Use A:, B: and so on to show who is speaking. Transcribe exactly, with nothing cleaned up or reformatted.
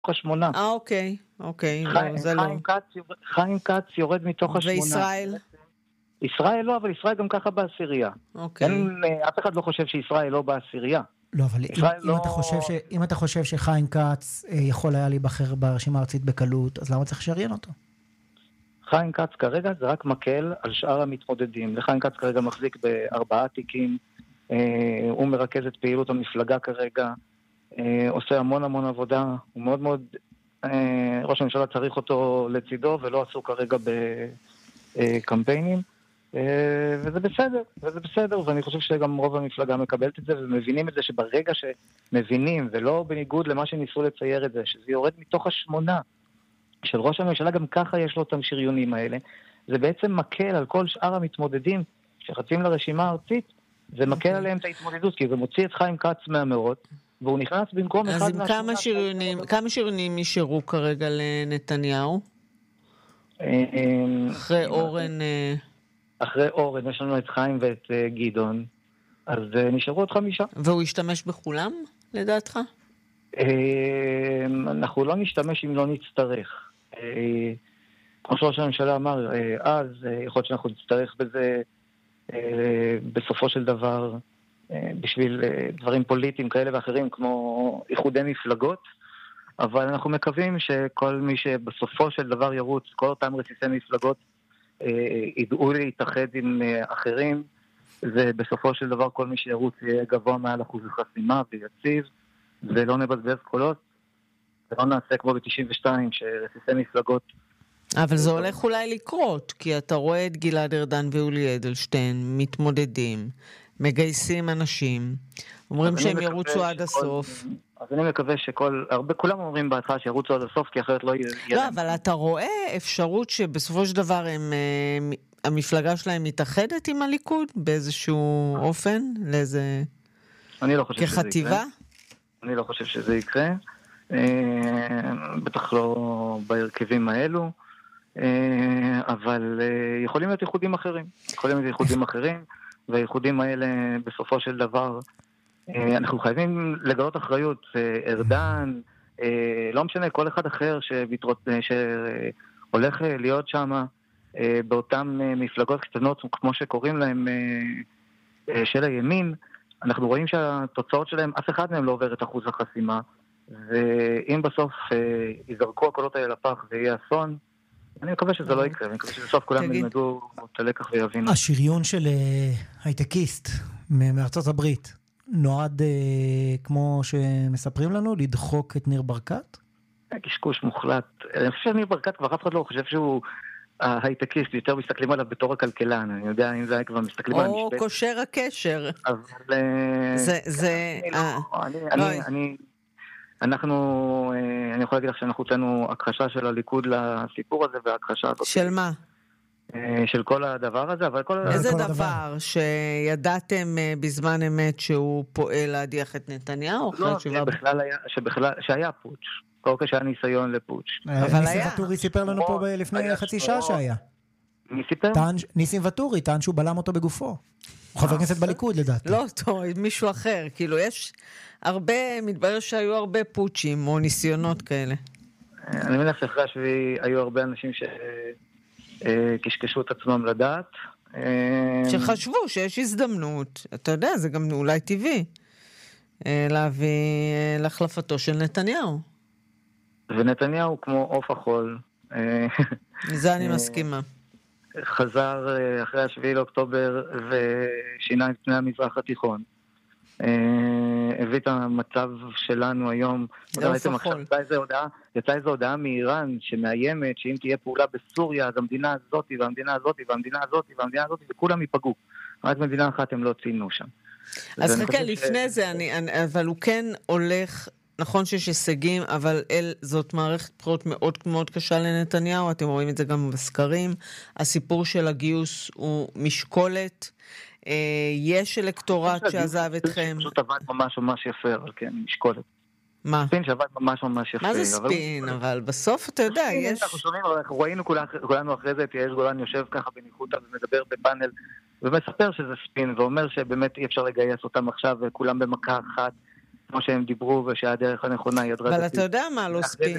A: השמונה.
B: אה, אוקיי, אוקיי,
A: חיים,
B: לא, זה
A: חיים
B: לא.
A: כץ, חיים כץ יורד מתוך השמונה.
B: וישראל?
A: ישראל לא, אבל ישראל גם ככה בעשירייה.
B: אוקיי.
A: אין, אף אחד לא חושב שישראל לא בעשירייה.
C: לא, אבל אם, אם,
A: לא...
C: אתה חושב ש, אם אתה חושב שחיים כץ אה, יכול היה להיבחר ברשימה הארצית בקלות, אז למה צריך לשריין אותו?
A: חיים כץ כרגע זה רק מקל על שאר המתמודדים. לחיים כץ כרגע מחזיק בארבעה תיקים, אה, הוא מרכז את פעילות המפלגה כרגע, אה, עושה המון המון עבודה, הוא מאוד מאוד, אה, ראש הממשלה צריך אותו לצידו ולא עשו כרגע בקמפיינים, אה, וזה בסדר, וזה בסדר, ואני חושב שגם רוב המפלגה מקבלת את זה, ומבינים את זה שברגע שמבינים, ולא בניגוד למה שניסו לצייר את זה, שזה יורד מתוך השמונה, של ראש הממשלה גם ככה יש לו אותם שריונים האלה, זה בעצם מקל על כל שאר המתמודדים שחצים לרשימה הארצית, זה מקל עליהם את ההתמודדות, כי זה מוציא את חיים כץ מהמאות, והוא נכנס במקום אחד
B: אז עם כמה שריונים, כמה שריונים נשארו כרגע לנתניהו? אחרי אורן...
A: אחרי אורן, יש לנו את חיים ואת גדעון, אז נשארו עוד חמישה.
B: והוא ישתמש בכולם, לדעתך?
A: אנחנו לא נשתמש אם לא נצטרך. כמו שראש הממשלה אמר, אז יכול להיות שאנחנו נצטרך בזה בסופו של דבר בשביל דברים פוליטיים כאלה ואחרים כמו איחודי מפלגות, אבל אנחנו מקווים שכל מי שבסופו של דבר ירוץ, כל אותם רסיסי מפלגות ידעו להתאחד עם אחרים, ובסופו של דבר כל מי שירוץ יהיה גבוה מעל אחוז החסימה ויציב, ולא נבזבז קולות, ולא נעשה כמו ב-תשעים ושתיים שרסיסי מפלגות.
B: אבל זה הולך אולי לקרות, כי אתה רואה את גלעד ארדן ויולי אדלשטיין מתמודדים, מגייסים אנשים, אומרים שהם ירוצו עד הסוף.
A: אז אני מקווה שכל, הרבה, כולם אומרים בהתחלה שירוצו עד הסוף, כי אחרת לא יהיה...
B: לא, אבל אתה רואה אפשרות שבסופו של דבר הם, המפלגה שלהם מתאחדת עם הליכוד באיזשהו אופן, לאיזה...
A: אני לא חושב שזה יקרה.
B: כחטיבה?
A: אני לא חושב שזה יקרה, בטח לא בהרכבים האלו, אבל יכולים להיות ייחודים אחרים, יכולים להיות ייחודים אחרים, והייחודים האלה בסופו של דבר, אנחנו חייבים לגלות אחריות, ארדן, לא משנה, כל אחד אחר שהולך להיות שם, באותן מפלגות קטנות, כמו שקוראים להם של הימין, אנחנו רואים שהתוצאות שלהם, אף אחד מהם לא עובר את אחוז החסימה, ואם בסוף יזרקו הקולות האלה לפח ויהיה אסון, אני מקווה שזה לא יקרה, אני מקווה שבסוף כולם ילמדו את הלקח ויבינו.
C: השריון של הייטקיסט מארצות הברית נועד, כמו שמספרים לנו, לדחוק את ניר ברקת?
A: קשקוש מוחלט. אני חושב שניר ברקת כבר אף אחד לא חושב שהוא ההייטקיסט, יותר מסתכלים עליו בתור הכלכלן, אני יודע אם זה היה כבר מסתכלים על המשפט.
B: או קושר הקשר.
A: אבל...
B: זה, זה...
A: אני, אנחנו, אני יכול להגיד לך שאנחנו הוצאנו הכחשה של הליכוד לסיפור הזה, והכחשה הזאת...
B: של מה?
A: של כל הדבר הזה, אבל כל...
B: איזה דבר? שידעתם בזמן אמת שהוא פועל להדיח את נתניהו?
A: לא, שבכלל היה, שבכלל, שהיה פוטש. כל כשהיה ניסיון לפוטש.
C: ניסים וטורי סיפר לנו פה לפני חצי שעה שהיה.
A: מי סיפר?
C: ניסים וטורי טען שהוא בלם אותו בגופו. הוא חבר כנסת בליכוד לדעתי.
B: לא, טוב, מישהו אחר. כאילו יש הרבה, מתברר שהיו הרבה פוטשים או ניסיונות כאלה.
A: אני מניח שאחרי השביעי היו הרבה אנשים שקשקשו את עצמם לדעת.
B: שחשבו שיש הזדמנות. אתה יודע, זה גם אולי טבעי. להביא להחלפתו של נתניהו.
A: ונתניהו כמו עוף החול.
B: זה אני מסכימה.
A: חזר אחרי השביעי לאוקטובר ושינה את פני המזרח התיכון. הביא את המצב שלנו היום. יצאה איזו הודעה מאיראן שמאיימת שאם תהיה פעולה בסוריה, אז המדינה הזאת והמדינה הזאת והמדינה הזאת והמדינה הזאת וכולם ייפגעו. רק מדינה אחת הם לא ציינו שם.
B: אז חכה, לפני זה, אבל הוא כן הולך... נכון שיש הישגים, אבל אל, זאת מערכת בחירות מאוד מאוד קשה לנתניהו, אתם רואים את זה גם בסקרים, הסיפור של הגיוס הוא משקולת, אה, יש אלקטורט שעזב אתכם.
A: פשוט עבד ממש ממש יפה, אבל כן, משקולת.
B: מה?
A: ספין שעבד ממש ממש יפה.
B: מה זה ספין? אבל, אבל בסוף אתה יודע, יש...
A: אנחנו שומעים, אנחנו ראינו כולנו אחרי זה, תהיה גולן יושב ככה בניחותא ומדבר בפאנל, ומספר שזה ספין, ואומר שבאמת אי אפשר לגייס אותם עכשיו, וכולם במכה אחת, כמו שהם דיברו, ושהדרך הנכונה היא הדרגתית.
B: אבל אתה יודע מה לא ספין?